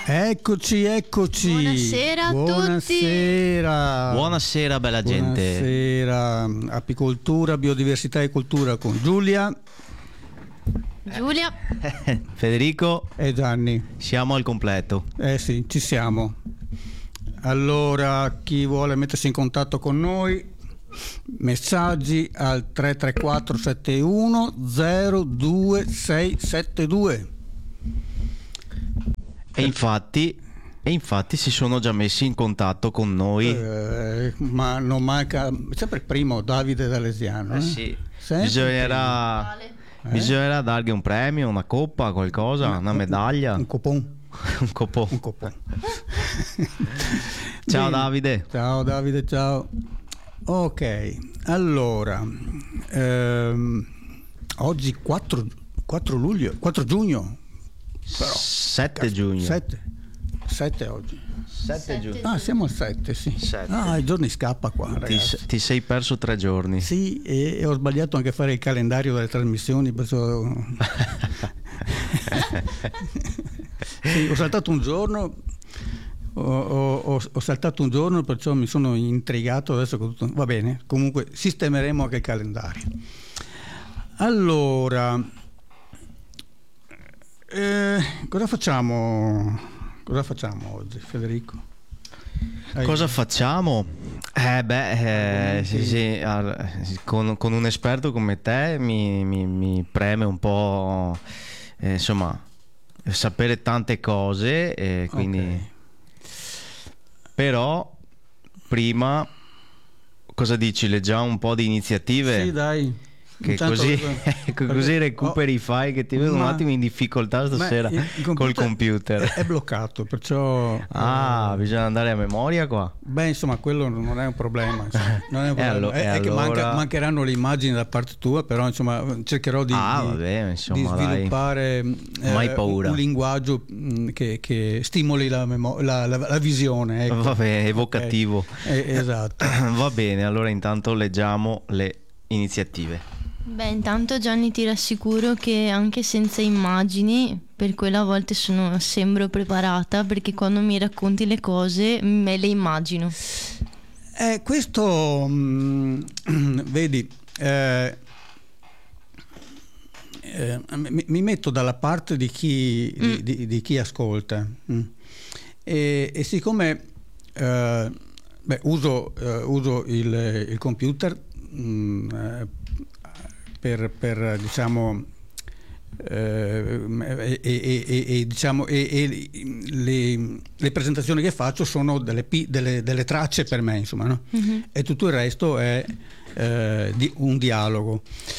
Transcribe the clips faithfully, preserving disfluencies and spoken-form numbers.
Eccoci, eccoci. Buonasera a Buonasera. tutti. Buonasera, bella gente. Buonasera. Apicoltura, biodiversità e cultura con Giulia, Giulia, Federico e Gianni. Siamo al completo. Eh sì, ci siamo. Allora, chi vuole mettersi in contatto con noi, messaggi al tre tre quattro sette uno zero due sei sette due. E infatti, e infatti si sono già messi in contatto con noi. Eh, ma non manca sempre il primo, Davide D'Alesiano. Eh? Eh sì. Sempre Bisognerà, Eh? bisognerà dargli un premio, una coppa, qualcosa, una medaglia. Un copon. Un copò. Un copon. Ciao Bene. Davide. Ciao Davide, ciao. Ok, allora, ehm, oggi quattro, quattro luglio, quattro giugno. Però, sette giugno. sette, sette oggi. sette giugno. Ah, siamo al sette, sì. Sette. Ah, i giorni scappa qua, Ti, ragazzi. ti sei perso tre giorni. Sì, e, e ho sbagliato anche a fare il calendario delle trasmissioni, perciò... sì, ho saltato un giorno, ho, ho, ho saltato un giorno, perciò mi sono intrigato, adesso tutto... va bene, comunque sistemeremo anche il calendario. Allora, eh, cosa facciamo? Cosa facciamo oggi, Federico? Hai- Cosa facciamo? Eh beh, eh, sì, sì, al- con, con un esperto come te mi, mi- mi preme un po', eh, insomma, sapere tante cose, e quindi... Ok. Però, prima, cosa dici? Leggiamo un po' di iniziative? Sì, dai. Che Intanto- così, ecco, così perché- recuperi i file, che ti vedo un Ma- attimo in difficoltà stasera Beh, il col computer. È, è bloccato, perciò... Ah, eh, bisogna andare a memoria qua. Beh, insomma, quello non è un problema. insomma. Non è un E problema. allo- è, e è che allora- manca- mancheranno le immagini da parte tua, però insomma cercherò di, Ah, di- vabbè, insomma, di dai. sviluppare eh, Mai paura. un linguaggio mh, che, che stimoli la, memo- la, la- la visione. Ecco. Vabbè, evocativo. Ok. Eh, esatto. Va bene, allora intanto leggiamo le iniziative. beh, intanto Gianni ti rassicuro che anche senza immagini, per quella volta sono, sembro preparata, perché quando mi racconti le cose me le immagino. Eh, questo, mh, vedi, eh, eh, mi, mi metto dalla parte di chi, di, Mm. di- di chi ascolta. mm. E, e siccome eh, beh, uso, eh, uso il, il computer mh, eh, per, per, diciamo, eh, e, e- e- e, diciamo, e, e le, le presentazioni che faccio sono delle, pi- delle, delle tracce per me, insomma, no? Mhm. E tutto il resto è eh, di, un dialogo.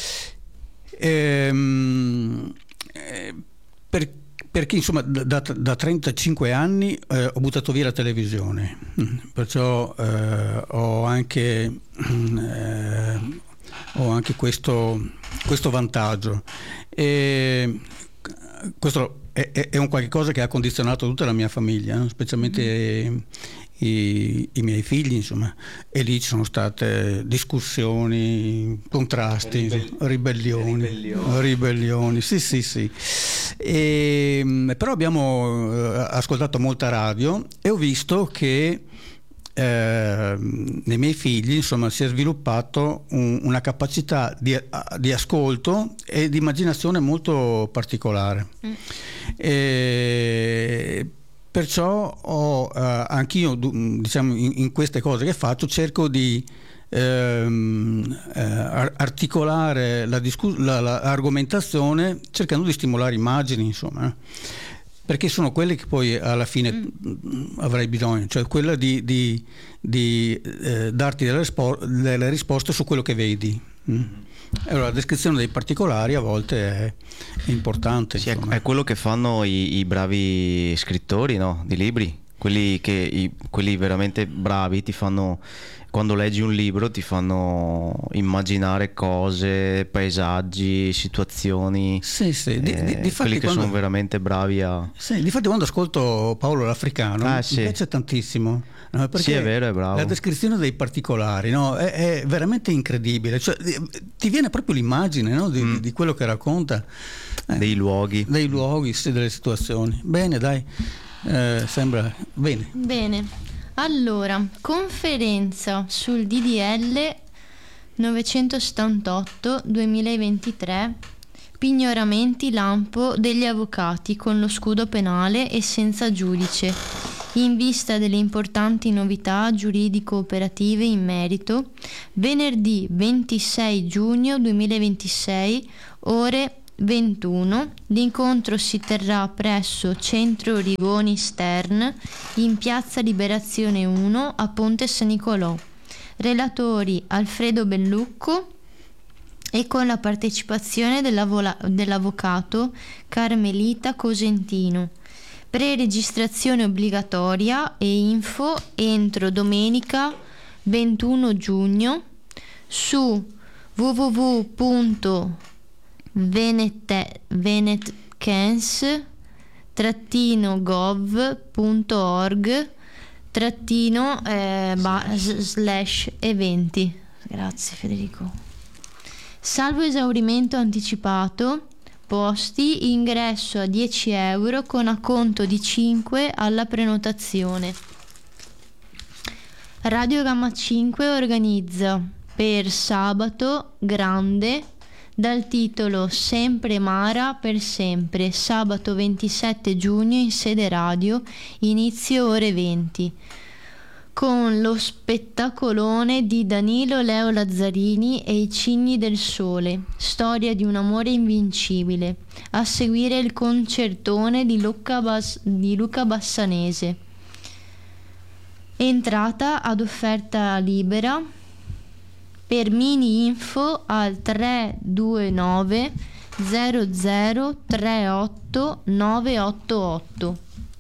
Ehm, eh, per, perché insomma da, da- da trentacinque anni eh, ho buttato via la televisione, Mm, perciò eh, ho anche mm, eh, ho anche questo, questo vantaggio, e questo è, è- è un qualche cosa che ha condizionato tutta la mia famiglia, no? Specialmente i, i miei figli, insomma, e lì ci sono state discussioni, contrasti, Ribelli- ribellioni, ribellioni. ribellioni, sì sì sì. E, però abbiamo eh, ascoltato molta radio e ho visto che eh, nei miei figli, insomma, si è sviluppato un- una capacità di, di ascolto e di immaginazione molto particolare. Mm. E perciò ho eh, anch'io, du- diciamo, in, in queste cose che faccio, cerco di ehm, eh, ar- articolare la discu- la- la- l'argomentazione cercando di stimolare immagini, insomma, eh. Perché sono quelle che poi alla fine mm, avrai bisogno, cioè quella di, di- di, eh, darti delle, rispo- delle risposte su quello che vedi. mm. Allora, la descrizione dei particolari a volte è importante. Sì, è, insomma. è quello che fanno i, i bravi scrittori, no? Di libri. Quelli che i- quelli veramente bravi ti fanno, quando leggi un libro, ti fanno immaginare cose, paesaggi, situazioni. Sì, sì. Di, eh, di- difatti quelli che quando- sono veramente bravi a... Sì, difatti quando ascolto Paolo l'Africano Ah, mi sì. piace tantissimo, no? Perché Sì, è vero, è bravo. la descrizione dei particolari, no? è, è veramente incredibile, cioè, eh, ti viene proprio l'immagine, no? di, Mm. di quello che racconta, eh, dei luoghi. dei luoghi, sì, delle situazioni. Bene, dai. eh, sembra bene. Bene, allora, conferenza sul D D L novecentosettantotto duemilaventitré, pignoramenti lampo degli avvocati con lo scudo penale e senza giudice, in vista delle importanti novità giuridico-operative in merito, venerdì ventisei giugno duemilaventisei, ore ventuno. L'incontro si terrà presso Centro Rigoni Stern in Piazza Liberazione uno a Ponte San Nicolò. Relatori Alfredo Bellucco e con la partecipazione dell'avola- dell'avvocato Carmelita Cosentino. Preregistrazione obbligatoria e info entro domenica ventuno giugno su w w w punto venetkens trattino gov punto org trattino eh, ba- slash eventi. Grazie Federico. Salvo esaurimento anticipato, posti, ingresso a dieci euro con acconto di cinque alla prenotazione. Radio Gamma cinque organizza per sabato grande dal titolo Sempre Mara per sempre, sabato ventisette giugno in sede radio, inizio ore venti, con lo spettacolone di Danilo Leo Lazzarini e i Cigni del Sole, storia di un amore invincibile, a seguire il concertone di Luca, Bas- di Luca Bassanese. Entrata ad offerta libera. Per mini info al tre due nove zero zero tre otto nove otto otto.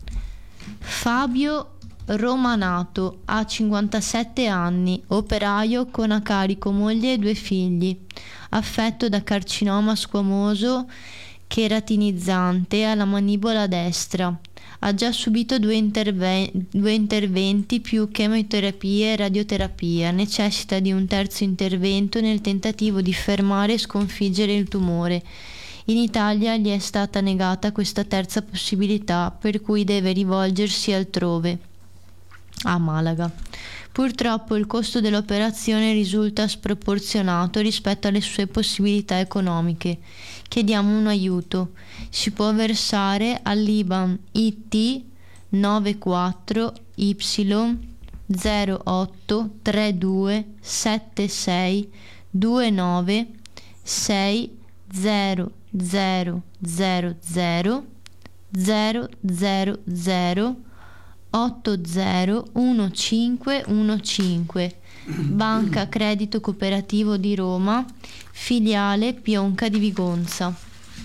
Fabio Romanato ha cinquantasette anni, operaio con a carico moglie e due figli, affetto da carcinoma squamoso cheratinizzante alla mandibola destra. Ha già subito due, interve- due interventi più chemioterapia e radioterapia. Necessita di un terzo intervento nel tentativo di fermare e sconfiggere il tumore. In Italia gli è stata negata questa terza possibilità, per cui deve rivolgersi altrove, a Malaga. Purtroppo il costo dell'operazione risulta sproporzionato rispetto alle sue possibilità economiche. Chiediamo un aiuto. Si può versare all'I B A N I T novantaquattro Y zero otto tre due sette sei due nove sei zero zero zero zero zero zero zero otto zero uno cinque uno cinque, Banca Credito Cooperativo di Roma, filiale Pionca di Vigonza.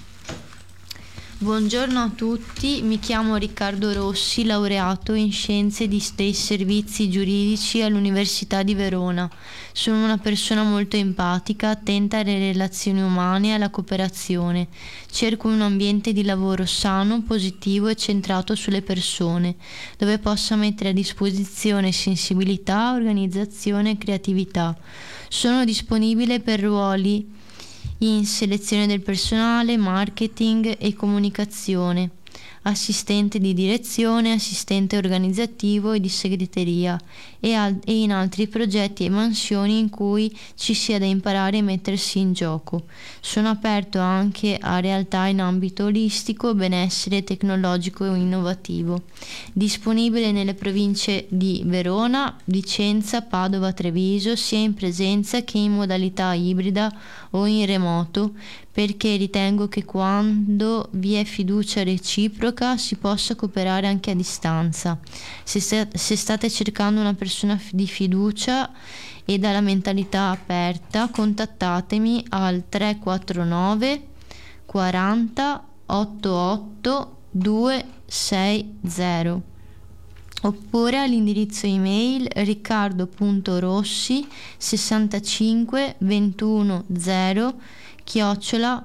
Buongiorno a tutti, mi chiamo Riccardo Rossi, laureato in Scienze di- dei Servizi Giuridici all'Università di Verona. Sono una persona molto empatica, attenta alle relazioni umane e alla cooperazione. Cerco un ambiente di lavoro sano, positivo e centrato sulle persone, dove possa mettere a disposizione sensibilità, organizzazione e creatività. Sono disponibile per ruoli in selezione del personale, marketing e comunicazione, assistente di direzione, assistente organizzativo e di segreteria e, al- e in altri progetti e mansioni in cui ci sia da imparare e mettersi in gioco. Sono aperto anche a realtà in ambito olistico, benessere tecnologico e innovativo. Disponibile nelle province di Verona, Vicenza, Padova, Treviso, sia in presenza che in modalità ibrida o in remoto, perché ritengo che quando vi è fiducia reciproca si possa cooperare anche a distanza. Se, sta- se state cercando una persona f- di fiducia e dalla mentalità aperta, contattatemi al tre quattro nove quaranta ottantotto duecentosessanta oppure all'indirizzo email riccardo punto rossi sessantacinque ventuno zero chiocciola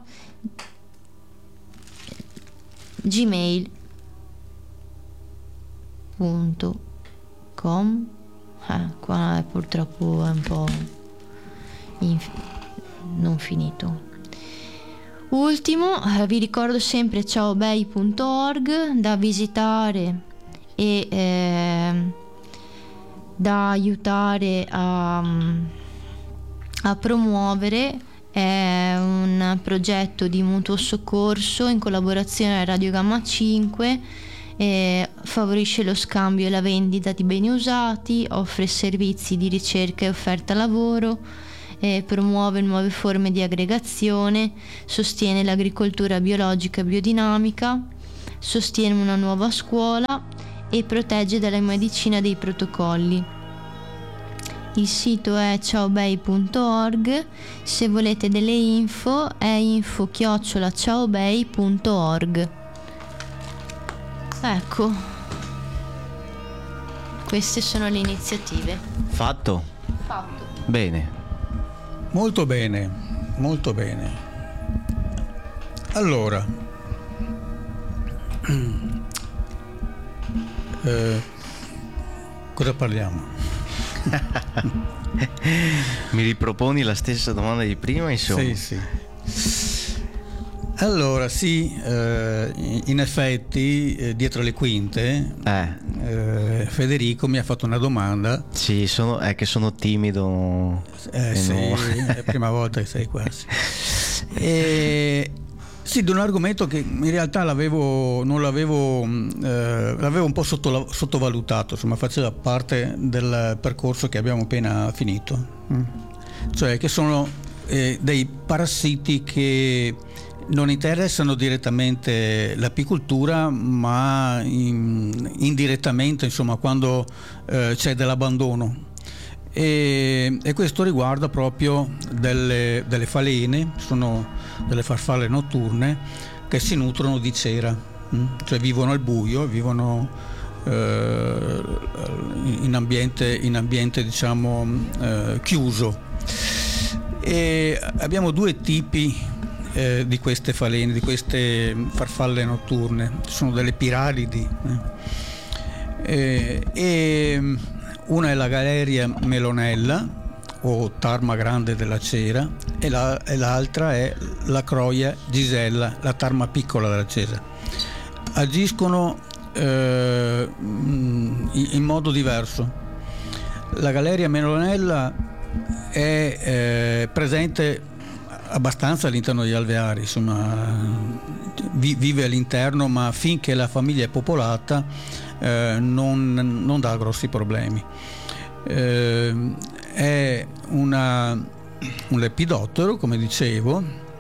gmail punto com. Eh, qua è purtroppo è un po' inf- non finito. Ultimo, eh, vi ricordo sempre ciaobei punto org da visitare e eh, da aiutare a, a promuovere. È un progetto di mutuo soccorso in collaborazione a Radio Gamma cinque, e favorisce lo scambio e la vendita di beni usati, offre servizi di ricerca e offerta lavoro, e promuove nuove forme di aggregazione, sostiene l'agricoltura biologica e biodinamica, sostiene una nuova scuola e protegge dalla medicina dei protocolli. Il sito è ciaobei punto org, se volete delle info è info chiocciola ciaobei punto org. Ecco, queste sono le iniziative. Fatto? Fatto. Bene. Molto bene, molto bene. Allora, eh, cosa parliamo? Mi riproponi la stessa domanda di prima, insomma? Sì, sì. Allora, sì, eh, in effetti, eh, dietro le quinte, Eh. eh, Federico mi ha fatto una domanda. Sì, sono, è che sono timido. Eh, e sì, no. è la prima volta che sei qua. Sì. E, sì, di un argomento che in realtà l'avevo, non l'avevo, eh, l'avevo un po' sotto, sottovalutato, insomma, faceva parte del percorso che abbiamo appena finito. Mm. Cioè che sono eh, dei parassiti che non interessano direttamente l'apicoltura, ma in, indirettamente, insomma, quando eh, c'è dell'abbandono. E, e questo riguarda proprio delle, delle falene, sono delle farfalle notturne che si nutrono di cera, mh? Cioè vivono al buio, vivono eh, in ambiente, in ambiente diciamo eh, chiuso. E abbiamo due tipi eh, di queste falene, di queste farfalle notturne. Sono delle piralidi eh. e, e una è la Galeria melonella o tarma grande della cera e, la, e l'altra è la Croia gisella, la tarma piccola della cera. Agiscono eh, in, in modo diverso. La Galeria melonella è eh, presente abbastanza all'interno degli alveari, insomma, vi, vive all'interno, ma finché la famiglia è popolata Eh, non, non dà grossi problemi. Eh, è una, un lepidottero, come dicevo,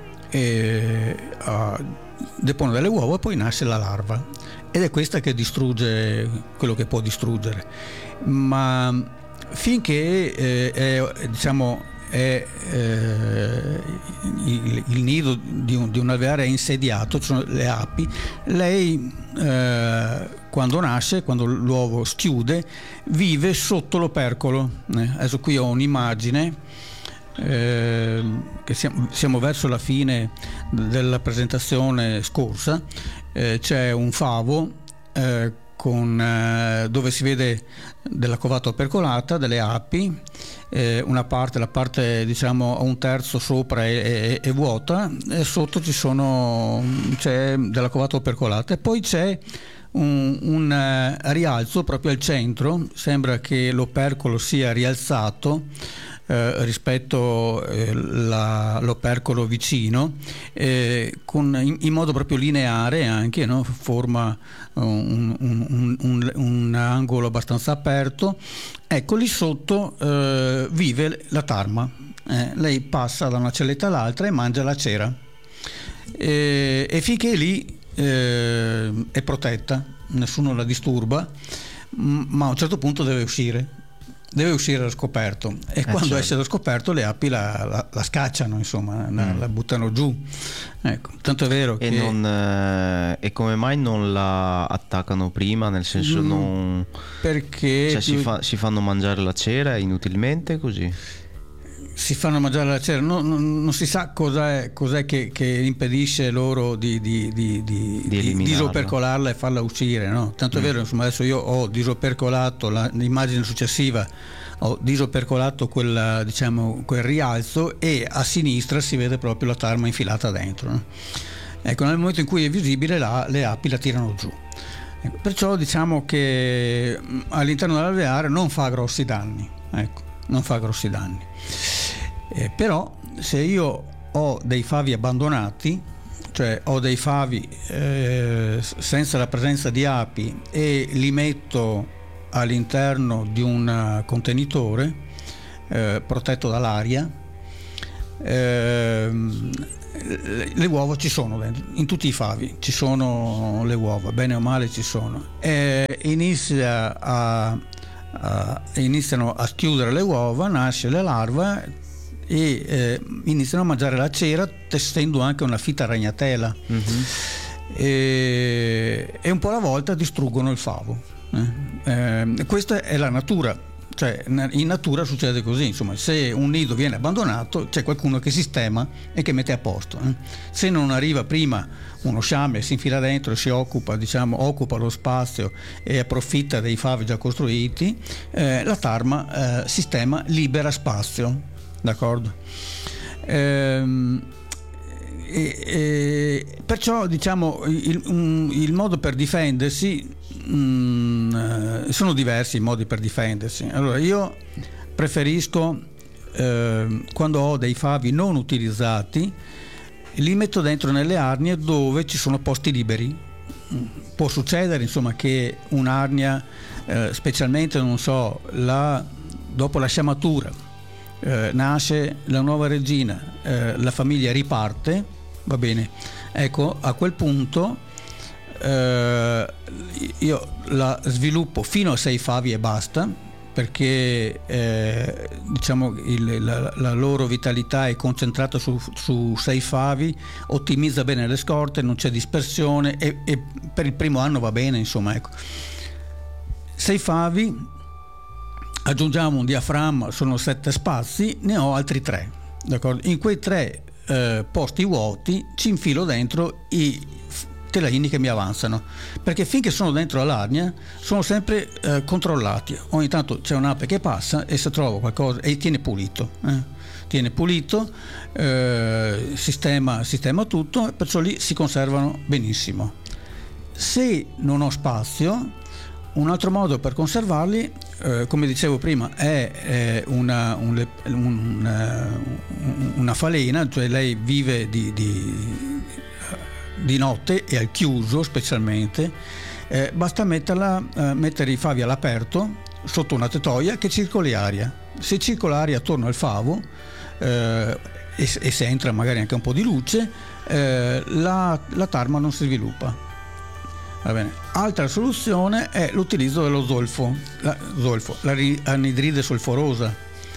e uh, depone delle uova e poi nasce la larva, ed è questa che distrugge quello che può distruggere. Ma finché eh, è, diciamo, è eh, il, il nido di un, di un alveare è insediato, ci sono le api, lei eh, quando nasce, quando l'uovo schiude, vive sotto l'opercolo. Eh, adesso qui ho un'immagine eh, che siamo, siamo verso la fine della presentazione scorsa, eh, c'è un favo eh, con, eh, dove si vede della covata opercolata, delle api, eh, una parte, la parte diciamo a un terzo sopra è, è, è vuota, e sotto ci sono, c'è della covata opercolata, e poi c'è un, un uh, rialzo proprio al centro. Sembra che l'opercolo sia rialzato eh, rispetto all'opercolo vicino, eh, con, in, in modo proprio lineare anche, no? Forma un, un, un, un angolo abbastanza aperto. Ecco, lì sotto eh, vive la tarma. Eh, lei passa da una celletta all'altra e mangia la cera, e, e finché lì eh, è protetta, nessuno la disturba, ma a un certo punto deve uscire deve uscire allo scoperto, e eh quando certo. esce allo scoperto le api la, la, la scacciano, insomma, la, mm. la buttano giù. Ecco, tanto è vero e che non, eh, e come mai non la attaccano prima, nel senso mm, non perché cioè, più... si, fa, si fanno mangiare la cera inutilmente così? Si fanno mangiare la cera, non, non, non si sa cos'è, cos'è che, che impedisce loro di, di, di, di, di disopercolarla e farla uscire, no? Tanto mm. è vero, insomma, adesso io ho disopercolato la, l'immagine successiva, ho disopercolato quella, diciamo, quel rialzo, e a sinistra si vede proprio la tarma infilata dentro, no? Ecco, nel momento in cui è visibile la, le api la tirano giù. Perciò diciamo che all'interno dell'alveare non fa grossi danni, ecco, non fa grossi danni. Eh, però se io ho dei favi abbandonati, cioè ho dei favi eh, senza la presenza di api e li metto all'interno di un contenitore eh, protetto dall'aria, eh, le, le uova ci sono dentro, in tutti i favi ci sono le uova, bene o male ci sono, e inizia a, a, iniziano a chiudere le uova, nasce la larva e eh, iniziano a mangiare la cera tessendo anche una fita ragnatela, mm-hmm. e, e un po' alla volta distruggono il favo. Eh, eh, questa è la natura, cioè in natura succede così, insomma, se un nido viene abbandonato c'è qualcuno che sistema e che mette a posto, eh. Se non arriva prima uno sciame, si infila dentro e si occupa, diciamo, occupa lo spazio e approfitta dei favi già costruiti, eh, la tarma eh, sistema, libera spazio, d'accordo? Ehm, E, e perciò diciamo il, un, il modo per difendersi, mh, sono diversi i modi per difendersi. Allora io preferisco eh, quando ho dei favi non utilizzati li metto dentro nelle arnie dove ci sono posti liberi. Può succedere insomma che un'arnia eh, specialmente non so la, dopo la sciamatura eh, nasce la nuova regina, eh, la famiglia riparte, va bene, ecco, a quel punto eh, io la sviluppo fino a sei favi e basta, perché eh, diciamo il, la, la loro vitalità è concentrata su, su sei favi, ottimizza bene le scorte, non c'è dispersione e, e per il primo anno va bene, insomma, ecco. Sei favi, aggiungiamo un diaframma, sono sette spazi, ne ho altri tre, d'accordo? In quei tre Eh, posti vuoti ci infilo dentro i telaini che mi avanzano, perché finché sono dentro all'arnia sono sempre eh, controllati. Ogni tanto c'è un'ape che passa e se trovo qualcosa e tiene pulito, eh. tiene pulito, eh, sistema, sistema tutto, perciò lì si conservano benissimo. Se non ho spazio, un altro modo per conservarli, eh, come dicevo prima, è eh, una, un, una, una falena, cioè lei vive di, di, di notte e al chiuso specialmente, eh, basta metterla, eh, mettere i favi all'aperto sotto una tettoia che circoli aria. Se circola aria attorno al favo eh, e, e se entra magari anche un po' di luce, eh, la, la tarma non si sviluppa. Va bene. Altra soluzione è l'utilizzo dello zolfo, la, zolfo, l'anidride solforosa.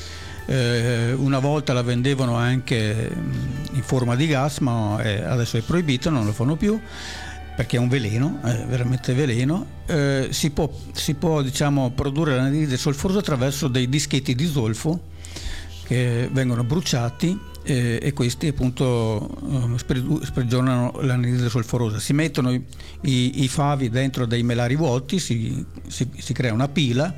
Eh, una volta la vendevano anche in forma di gas, ma è, adesso è proibito, non lo fanno più perché è un veleno, è veramente veleno. Eh, si può, si può diciamo, produrre l'anidride solforosa attraverso dei dischetti di zolfo che vengono bruciati eh, e questi appunto eh, sprigionano l'anidride solforosa. Si mettono i, i, i favi dentro dei melari vuoti, si, si, si crea una pila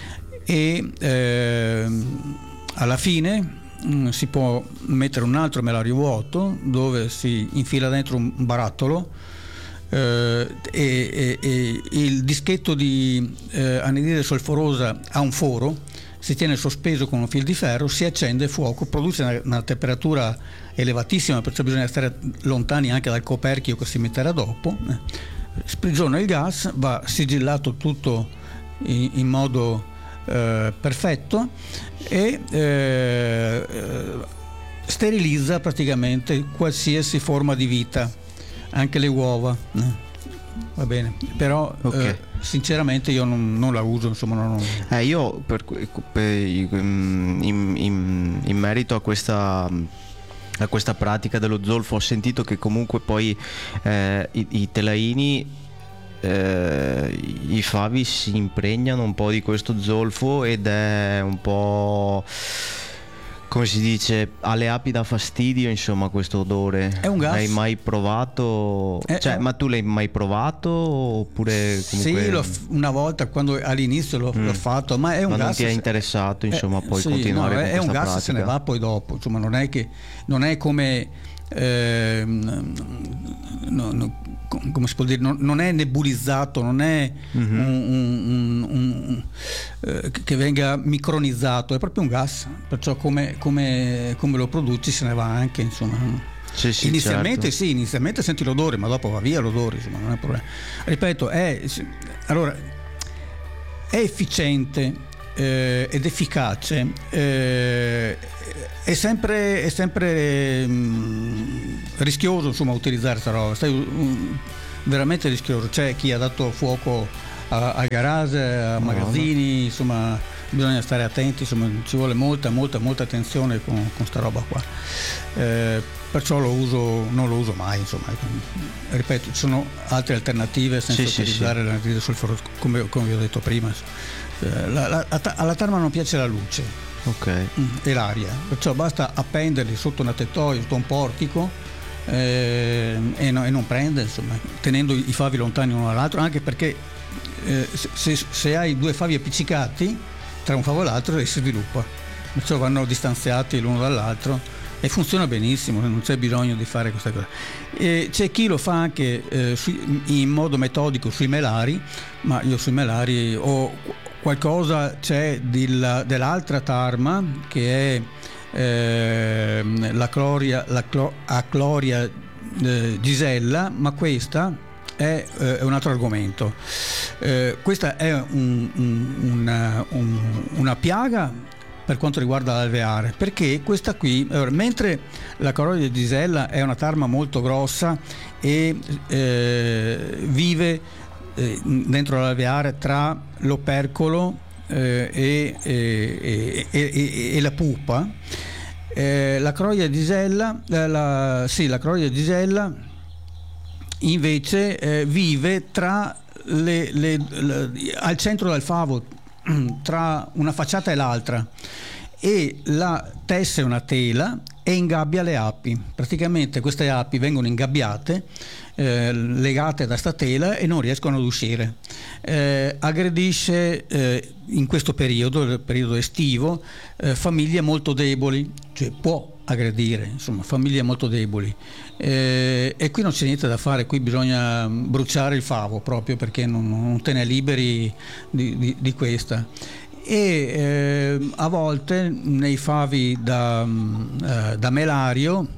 e eh, alla fine mh, si può mettere un altro melario vuoto dove si infila dentro un barattolo eh, e, e, e il dischetto di eh, anidride solforosa ha un foro, si tiene sospeso con un fil di ferro, si accende il fuoco, produce una, una temperatura elevatissima, perciò bisogna stare lontani anche dal coperchio che si metterà dopo, eh. Sprigiona il gas, va sigillato tutto in, in modo eh, perfetto e eh, sterilizza praticamente qualsiasi forma di vita, anche le uova, eh. Va bene, però okay. eh, sinceramente io non, non la uso, insomma non... Eh, io per, per, in, in, in merito a questa a questa pratica dello zolfo ho sentito che comunque poi eh, i, i telaini eh, i favi si impregnano un po' di questo zolfo ed è un po', come si dice, alle api dà fastidio, insomma, questo odore. È un gas. Hai mai provato? È, cioè, è... ma tu l'hai mai provato oppure comunque... Sì, l'ho, una volta quando all'inizio l'ho, mm. l'ho fatto, ma è un ma gas. non ti è interessato, insomma, eh, poi sì, continuare no, con è questa un gas, pratica. Se ne va poi dopo, insomma, non è che non è come eh, no, no, come si può dire, non, non è nebulizzato, non è mm-hmm. un, un, un, un, eh, che venga micronizzato, è proprio un gas, perciò come, come, come lo produci se ne va anche, insomma. Sì, sì, inizialmente certo. sì, inizialmente senti l'odore, ma dopo va via l'odore, insomma, non è problema. Ripeto, è, allora, è efficiente eh, ed efficace, eh, è sempre, è sempre mh, rischioso, insomma, utilizzare questa roba, stai, mh, veramente rischioso. C'è chi ha dato fuoco a, a garage, a magazzini, insomma, bisogna stare attenti, insomma, ci vuole molta molta molta attenzione con, con sta roba qua, eh, perciò lo uso, non lo uso mai, insomma. Ripeto, ci sono altre alternative senza sì, utilizzare sì, sì. l'anidride solforosa, come, come vi ho detto prima. La, la, la, alla tarma non piace la luce, okay. e l'aria, perciò basta appenderli sotto una tettoia, sotto un portico, eh, e, no, e non prende, insomma, tenendo i favi lontani uno dall'altro, anche perché eh, se, se hai due favi appiccicati tra un favo e l'altro, si sviluppa, perciò vanno distanziati l'uno dall'altro e funziona benissimo, non c'è bisogno di fare questa cosa. E c'è chi lo fa anche eh, su, in modo metodico sui melari, ma io sui melari ho qualcosa, c'è della, dell'altra tarma che è eh, la Cloria, la Clo, Acloria eh, gisella, ma questa è eh, un altro argomento. Eh, questa è un, un, una, un, una piaga per quanto riguarda l'alveare, perché questa qui, allora, mentre la Cloria gisella è una tarma molto grossa e eh, vive eh, dentro l'alveare tra l'opercolo eh, e, e, e, e, e la pupa, eh, la Cloria gisella, la, la, sì, la Cloria gisella invece eh, vive tra le, le, le, al centro del favo, tra una facciata e l'altra, e la tesse una tela e ingabbia le api. Praticamente queste api vengono ingabbiate, eh, legate da sta tela, e non riescono ad uscire. Eh, aggredisce eh, in questo periodo, il periodo estivo, eh, famiglie molto deboli, cioè può aggredire, insomma, famiglie molto deboli, eh, e qui non c'è niente da fare, qui bisogna bruciare il favo proprio perché non, non te ne liberi di, di, di questa. E eh, a volte nei favi da, eh, da melario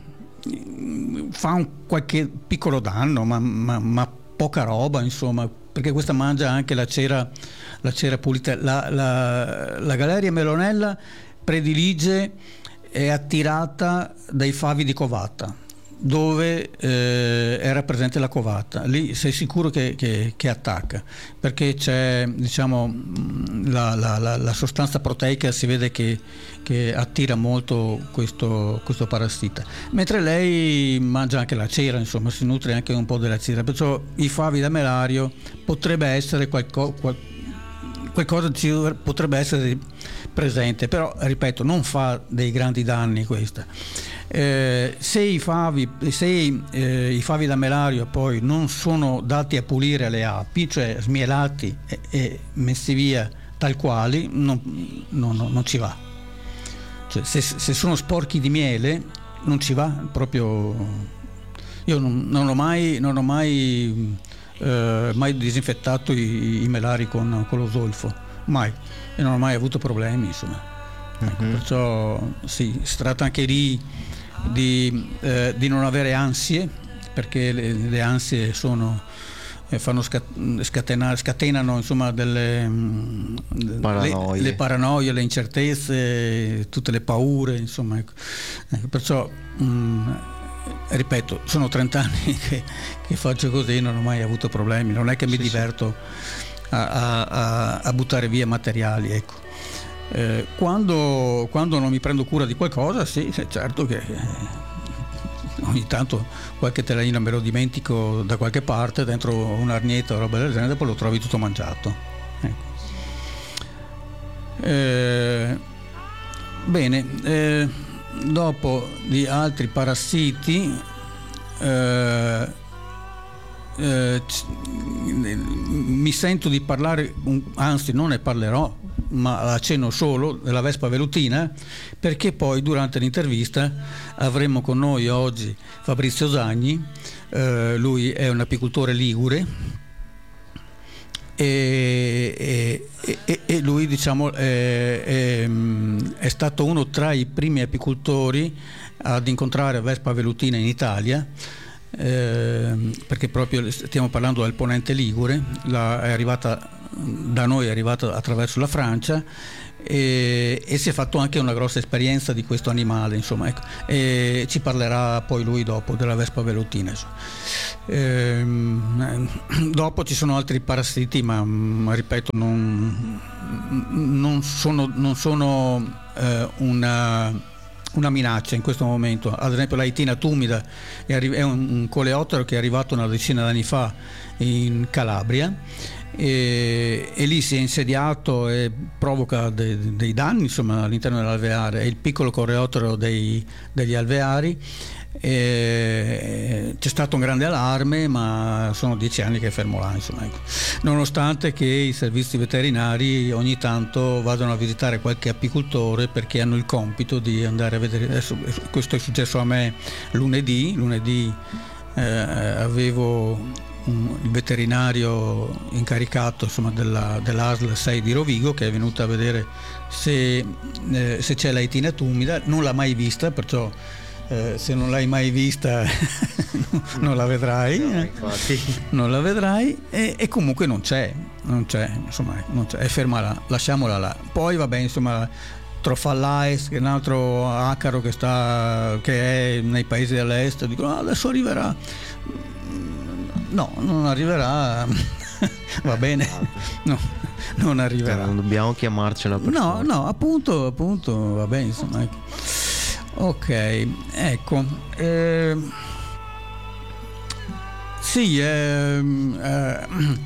fa un qualche piccolo danno, ma, ma, ma poca roba, insomma, perché questa mangia anche la cera, la cera pulita. La, la, la Galeria melonella predilige, è attirata dai favi di covata, dove eh, era presente la covata. Lì sei sicuro che, che, che attacca, perché c'è, diciamo, la, la, la, la sostanza proteica, si vede che, che attira molto questo, questo parassita, mentre lei mangia anche la cera, insomma, si nutre anche un po' della cera, perciò i favi da melario potrebbe essere qualco, qual, qualcosa ci potrebbe essere presente, però ripeto, non fa dei grandi danni questa. Eh, se i favi, se eh, i favi da melario poi non sono dati a pulire le api, cioè smielati e, e messi via tal quali, non, non, non ci va. Cioè, se, se sono sporchi di miele non ci va proprio. Io non, non ho mai, non ho mai, eh, mai disinfettato i, i melari con, con lo zolfo, mai, e non ho mai avuto problemi, insomma. Ecco, mm-hmm. Perciò sì, si tratta anche lì di, eh, di non avere ansie, perché le, le ansie sono, eh, fanno scatenare, scatenano, insomma, delle paranoie. Le, le paranoie, le incertezze, tutte le paure, insomma. Ecco. Ecco, perciò mh, ripeto, sono trent'anni che, che faccio così, non ho mai avuto problemi, non è che mi sì, diverto sì. A, a, a buttare via materiali, ecco. Eh, quando, quando non mi prendo cura di qualcosa, sì, certo che eh, ogni tanto qualche telanino me lo dimentico da qualche parte, dentro un'arnietta o roba del genere, poi lo trovi tutto mangiato. Ecco. Eh, bene, eh, dopo di altri parassiti, eh, eh, mi sento di parlare, anzi non ne parlerò, ma accenno solo della vespa velutina, perché poi durante l'intervista avremo con noi oggi Fabrizio Zagni, eh, lui è un apicoltore ligure e, e, e, e lui diciamo è, è, è stato uno tra i primi apicoltori ad incontrare Vespa velutina in Italia, eh, perché proprio stiamo parlando del ponente ligure, la, è arrivata da noi, è arrivata attraverso la Francia. E, e si è fatto anche una grossa esperienza di questo animale, insomma, ecco. E ci parlerà poi lui dopo della Vespa velutina. Ehm, dopo ci sono altri parassiti, ma, ma ripeto, non, non sono, non sono eh, una, una minaccia in questo momento. Ad esempio la Itina tumida è, arri- è un, un coleottero che è arrivato una decina d'anni fa in Calabria. E, e lì si è insediato e provoca de, dei danni, insomma, all'interno dell'alveare. È il piccolo coleottero dei, degli alveari. E c'è stato un grande allarme, ma sono dieci anni che è fermo là, insomma, ecco. Nonostante che i servizi veterinari ogni tanto vadano a visitare qualche apicoltore, perché hanno il compito di andare a vedere. Adesso, questo è successo a me lunedì lunedì eh, avevo il veterinario incaricato, insomma, della, dell'A S L sei di Rovigo, che è venuto a vedere se, eh, se c'è la Itina tumida. Non l'ha mai vista, perciò eh, se non l'hai mai vista non la vedrai, no, infatti. non la vedrai e, e comunque non c'è, non c'è, insomma, non c'è, è ferma là, lasciamola là. Poi vabbè, insomma, Trophallais, che è un altro acaro che sta che è nei paesi dell'est, dicono ah, adesso arriverà. No, non arriverà. Va bene, no, non arriverà. Non dobbiamo chiamarcela per no, forza. no, appunto, appunto, va bene, insomma, ecco. Ok, ecco. Eh, sì, eh, eh,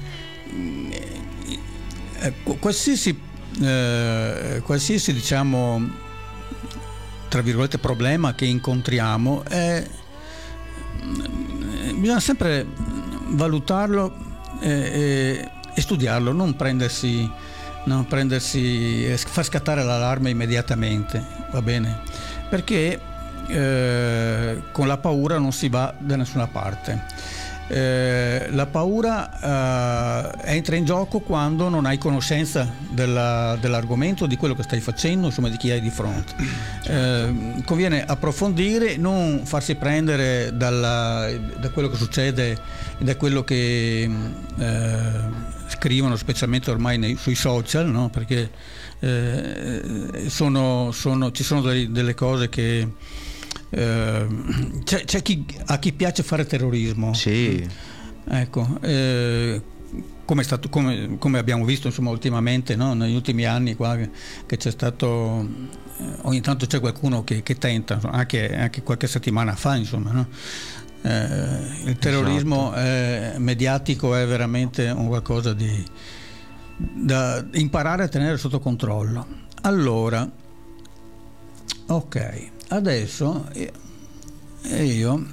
eh, qualsiasi, eh, qualsiasi, diciamo, tra virgolette, problema che incontriamo, è, bisogna sempre valutarlo e, e, e studiarlo, non prendersi, non prendersi, far scattare l'allarme immediatamente, va bene? Perché eh, con la paura non si va da nessuna parte. Eh, la paura eh, entra in gioco quando non hai conoscenza della, dell'argomento, di quello che stai facendo, insomma, di chi hai di fronte. Eh, conviene approfondire, non farsi prendere dalla, da quello che succede, da quello che eh, scrivono, specialmente ormai nei, sui social, no? Perché eh, sono, sono, ci sono delle, delle cose che Uh, c'è, c'è chi, a chi piace fare terrorismo, sì. Ecco, eh, come, è stato, come, come abbiamo visto, insomma, ultimamente, no? Negli ultimi anni qua, che, che c'è stato, eh, ogni tanto c'è qualcuno che, che tenta, anche, anche qualche settimana fa, insomma, no? Eh, il terrorismo esatto. eh, mediatico è veramente un qualcosa di da imparare a tenere sotto controllo. Allora, ok, adesso io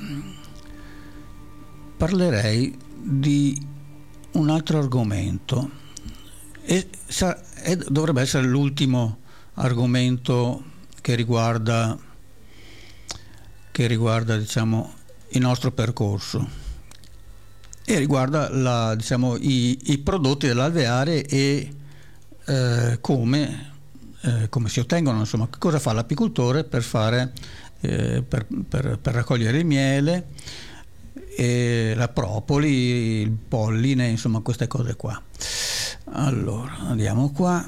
parlerei di un altro argomento e, sa, e dovrebbe essere l'ultimo argomento che riguarda che riguarda diciamo il nostro percorso e riguarda la, diciamo, i, i prodotti dell'alveare e eh, come Eh, come si ottengono, insomma, cosa fa l'apicoltore per fare eh, per, per, per raccogliere il miele, e la propoli, il polline, insomma, queste cose qua. Allora andiamo qua,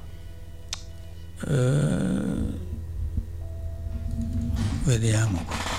eh, vediamo qua.